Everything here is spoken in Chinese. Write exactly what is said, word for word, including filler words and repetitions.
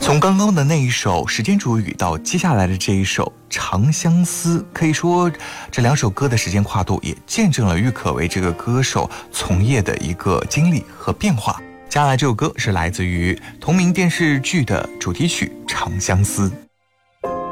从刚刚的那一首《时间煮雨》到接下来的这一首《长相思》，可以说这两首歌的时间跨度也见证了郁可唯这个歌手从业的一个经历和变化。接下来这首歌是来自于同名电视剧的主题曲《长相思》。